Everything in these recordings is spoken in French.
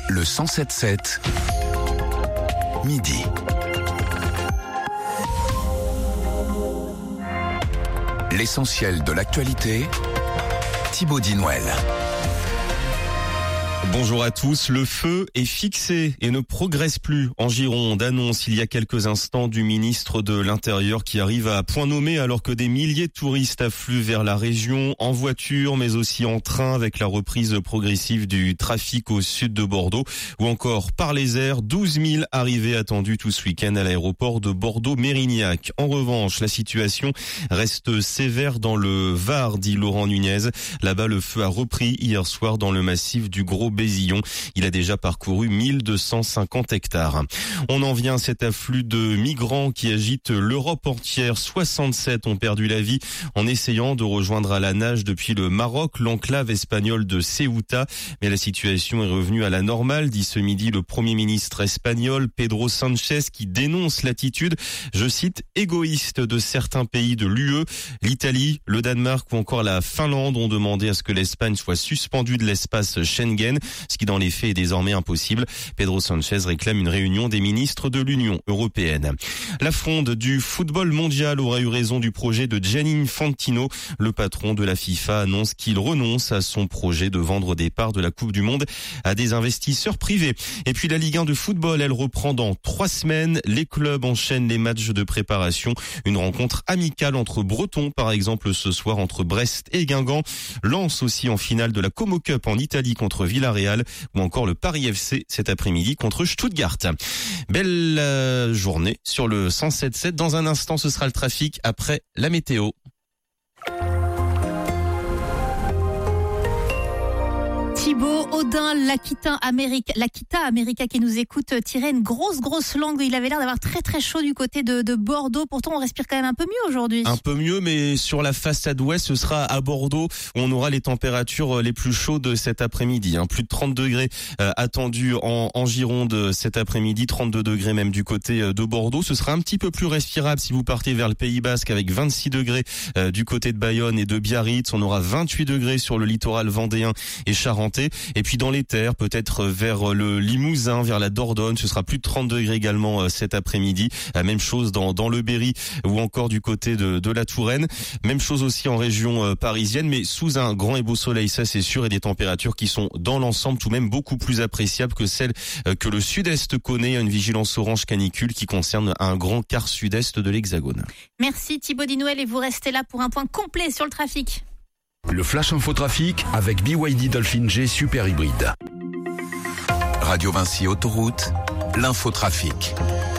Le 107.7 midi. L'essentiel de l'actualité, Thibaut Dinouel. Bonjour à tous, le feu est fixé et ne progresse plus en Gironde, annonce il y a quelques instants du ministre de l'Intérieur qui arrive à point nommé alors que des milliers de touristes affluent vers la région en voiture mais aussi en train avec la reprise progressive du trafic au sud de Bordeaux ou encore par les airs, 12 000 arrivées attendues tout ce week-end à l'aéroport de Bordeaux-Mérignac. En revanche, la situation reste sévère dans le Var, dit Laurent Nunez. Là-bas, le feu a repris hier soir dans le massif du Gros-Bézillon. Il a déjà parcouru 1250 hectares. On en vient à cet afflux de migrants qui agitent l'Europe entière. 67 ont perdu la vie en essayant de rejoindre à la nage depuis le Maroc, l'enclave espagnole de Ceuta. Mais la situation est revenue à la normale, dit ce midi le Premier ministre espagnol Pedro Sánchez qui dénonce l'attitude, je cite, égoïste de certains pays de l'UE. L'Italie, le Danemark ou encore la Finlande ont demandé à ce que l'Espagne soit suspendue de l'espace Schengen, ce qui dans les faits est désormais impossible. Pedro Sánchez réclame une réunion des ministres de l'Union européenne. La fronde du football mondial aurait eu raison du projet de Gianni Infantino. Le patron de la FIFA annonce qu'il renonce à son projet de vendre des parts de la Coupe du Monde à des investisseurs privés. Et puis la Ligue 1 de football, elle reprend dans 3 semaines. Les clubs enchaînent les matchs de préparation. Une rencontre amicale entre Bretons, par exemple, ce soir entre Brest et Guingamp. Lens aussi en finale de la Como Cup en Italie contre Villarreal ou encore le Paris FC cet après-midi contre Stuttgart. Belle journée sur le 107.7. Dans un instant, ce sera le trafic après la météo. Thibaut Audin, l'Akita America qui nous écoute tirer une grosse langue. Il avait l'air d'avoir très chaud du côté de Bordeaux. Pourtant, on respire quand même un peu mieux aujourd'hui. Un peu mieux, mais sur la façade ouest, ce sera à Bordeaux où on aura les températures les plus chaudes cet après-midi. Plus de 30 degrés attendus en Gironde cet après-midi, 32 degrés même du côté de Bordeaux. Ce sera un petit peu plus respirable si vous partez vers le Pays Basque avec 26 degrés du côté de Bayonne et de Biarritz. On aura 28 degrés sur le littoral vendéen et charentais. Et puis dans les terres, peut-être vers le Limousin, vers la Dordogne, ce sera plus de 30 degrés également cet après-midi. Même chose dans le Berry ou encore du côté de la Touraine. Même chose aussi en région parisienne, mais sous un grand et beau soleil, ça c'est sûr, et des températures qui sont dans l'ensemble tout de même beaucoup plus appréciables que celles que le sud-est connaît. Une vigilance orange canicule qui concerne un grand quart sud-est de l'Hexagone. Merci Thibaut Dinouel et vous restez là pour un point complet sur le trafic. Le Flash Info Trafic avec BYD Dolphin G Super Hybride. Radio Vinci Autoroute, l'infotrafic.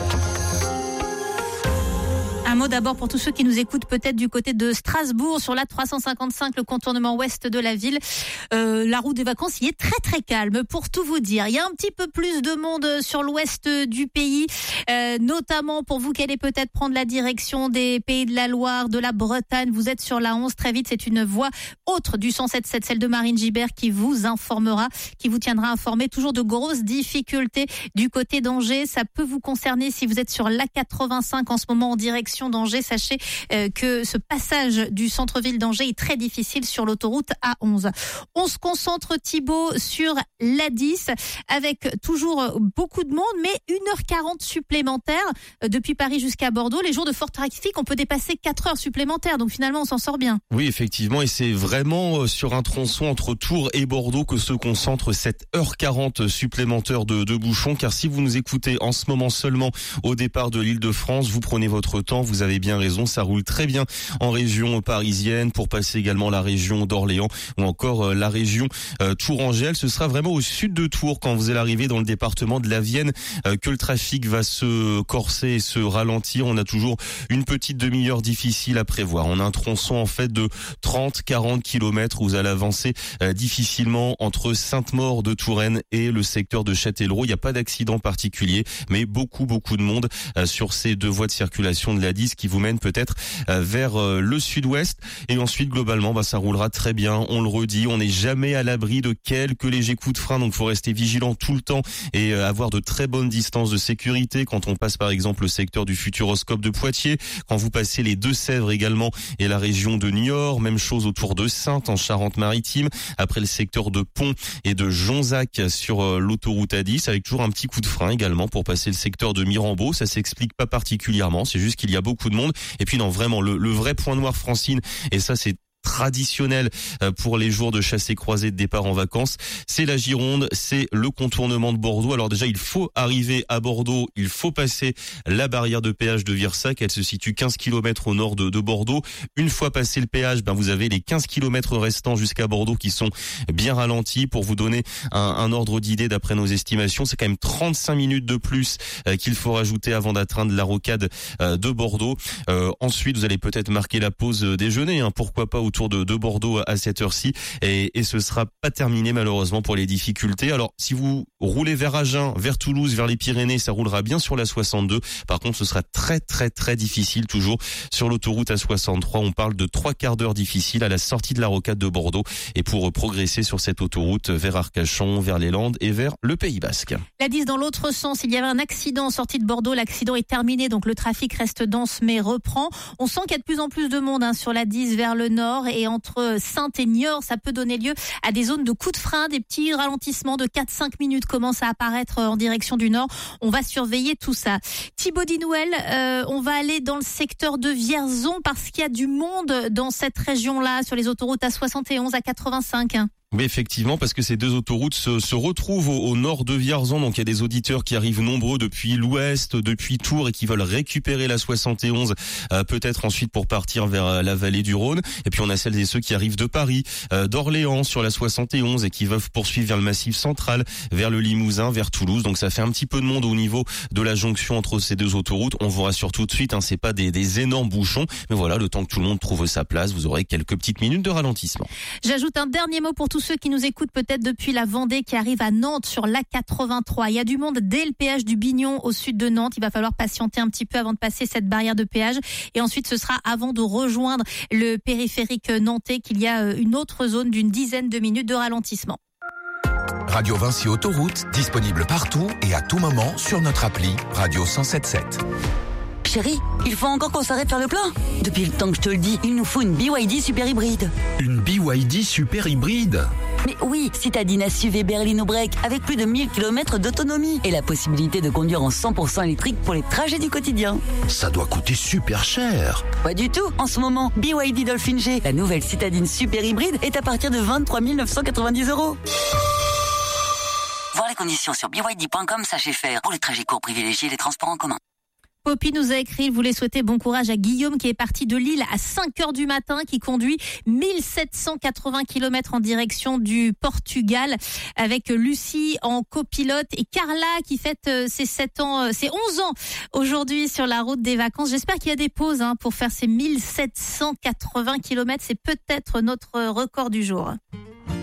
Un mot d'abord pour tous ceux qui nous écoutent peut-être du côté de Strasbourg sur la 355, le contournement ouest de la ville. La route des vacances y est très calme pour tout vous dire. Il y a un petit peu plus de monde sur l'ouest du pays, notamment pour vous qui allez peut-être prendre la direction des Pays de la Loire, de la Bretagne. Vous êtes sur la 11 très vite. C'est une voie autre du 107.7, celle de Marine Gibert qui vous informera, qui vous tiendra informé. Toujours de grosses difficultés du côté d'Angers. Ça peut vous concerner si vous êtes sur l'A85 en ce moment en direction d'Angers. Sachez que ce passage du centre-ville d'Angers est très difficile sur l'autoroute A11. On se concentre, Thibaut, sur l'A10 avec toujours beaucoup de monde, mais 1h40 supplémentaire depuis Paris jusqu'à Bordeaux. Les jours de fort trafic, on peut dépasser 4 heures supplémentaires. Donc finalement, on s'en sort bien. Oui, effectivement. Et c'est vraiment sur un tronçon entre Tours et Bordeaux que se concentre cette 1h40 supplémentaire de bouchons. Car si vous nous écoutez en ce moment seulement au départ de l'Île-de-France, vous prenez votre temps. Vous avez bien raison, ça roule très bien en région parisienne pour passer également la région d'Orléans ou encore la région Tourangelle. Ce sera vraiment au sud de Tours quand vous allez arriver dans le département de la Vienne que le trafic va se corser et se ralentir. On a toujours une petite demi-heure difficile à prévoir. On a un tronçon en fait de 30-40 km où vous allez avancer difficilement entre Sainte-Maure de Touraine et le secteur de Châtellerault. Il n'y a pas d'accident particulier, mais beaucoup de monde sur ces deux voies de circulation de la 10 A10 qui vous mène peut-être vers le sud-ouest. Et ensuite, globalement, ça roulera très bien. On le redit, on n'est jamais à l'abri de quelques légers coups de frein, donc faut rester vigilant tout le temps et avoir de très bonnes distances de sécurité quand on passe par exemple le secteur du Futuroscope de Poitiers, quand vous passez les Deux-Sèvres également et la région de Niort, même chose autour de Saintes en Charente-Maritime, après le secteur de Pont et de Jonzac sur l'autoroute A10, avec toujours un petit coup de frein également pour passer le secteur de Mirambeau. Ça s'explique pas particulièrement, c'est juste qu'il y a beaucoup de monde. Et puis non, vraiment le vrai point noir, Francine, et ça c'est traditionnel pour les jours de chassé-croisé de départ en vacances, c'est la Gironde, c'est le contournement de Bordeaux. Alors déjà, il faut arriver à Bordeaux, il faut passer la barrière de péage de Virsac, elle se situe 15 km au nord de Bordeaux. Une fois passé le péage, vous avez les 15 km restants jusqu'à Bordeaux qui sont bien ralentis. Pour vous donner un ordre d'idée d'après nos estimations, c'est quand même 35 minutes de plus qu'il faut rajouter avant d'atteindre la rocade de Bordeaux. Ensuite, vous allez peut-être marquer la pause déjeuner, pourquoi pas autour de Bordeaux à cette heure-ci, et ce sera pas terminé malheureusement pour les difficultés. Alors si vous roulez vers Agen, vers Toulouse, vers les Pyrénées, ça roulera bien sur la 62. Par contre, ce sera très très très difficile toujours sur l'autoroute A63. On parle de 3 quarts d'heure difficiles à la sortie de la rocade de Bordeaux et pour progresser sur cette autoroute vers Arcachon, vers les Landes et vers le Pays Basque. La 10 dans l'autre sens, il y avait un accident en sortie de Bordeaux. L'accident est terminé, donc le trafic reste dense mais reprend. On sent qu'il y a de plus en plus de monde sur la 10 vers le nord. Et entre Saintes et Niort, ça peut donner lieu à des zones de coups de frein, des petits ralentissements de 4-5 minutes commencent à apparaître en direction du nord. On va surveiller tout ça. Thibaut Dinouel, on va aller dans le secteur de Vierzon parce qu'il y a du monde dans cette région-là, sur les autoroutes A71, A85. Oui, effectivement, parce que ces deux autoroutes se retrouvent au nord de Vierzon. Donc, il y a des auditeurs qui arrivent nombreux depuis l'ouest, depuis Tours et qui veulent récupérer la 71, peut-être ensuite pour partir vers la vallée du Rhône. Et puis, on a celles et ceux qui arrivent de Paris, d'Orléans sur la 71 et qui veulent poursuivre vers le Massif central, vers le Limousin, vers Toulouse. Donc, ça fait un petit peu de monde au niveau de la jonction entre ces deux autoroutes. On vous rassure tout de suite, c'est pas des énormes bouchons. Mais voilà, le temps que tout le monde trouve sa place, vous aurez quelques petites minutes de ralentissement. J'ajoute un dernier mot pour tous ceux qui nous écoutent peut-être depuis la Vendée, qui arrivent à Nantes sur l'A83. Il y a du monde dès le péage du Bignon au sud de Nantes. Il va falloir patienter un petit peu avant de passer cette barrière de péage. Et ensuite, ce sera avant de rejoindre le périphérique nantais qu'il y a une autre zone d'une dizaine de minutes de ralentissement. Radio Vinci Autoroute, disponible partout et à tout moment sur notre appli Radio 107.7. Chérie, il faut encore qu'on s'arrête faire le plein. Depuis le temps que je te le dis, il nous faut une BYD super hybride. Une BYD super hybride? Mais oui, citadine SUV berlino break avec plus de 1000 km d'autonomie et la possibilité de conduire en 100% électrique pour les trajets du quotidien. Ça doit coûter super cher. Pas du tout. En ce moment, BYD Dolphin G, la nouvelle citadine super hybride, est à partir de 23 990 €. Voir les conditions sur byd.com, sachez faire. Pour les trajets courts, privilégiez les transports en commun. Poppy nous a écrit, il voulait souhaiter bon courage à Guillaume qui est parti de Lille à 5h du matin, qui conduit 1780 km en direction du Portugal avec Lucie en copilote et Carla qui fête ses 11 ans aujourd'hui sur la route des vacances. J'espère qu'il y a des pauses pour faire ces 1780 km. C'est peut-être notre record du jour.